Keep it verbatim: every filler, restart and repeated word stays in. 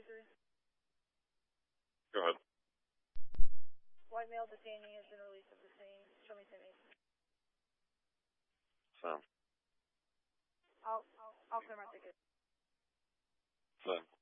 three. Go ahead. White male detainee has been released of the scene. Show me Tim East. Sam. I'll, I'll, I'll clear my ticket. Sam.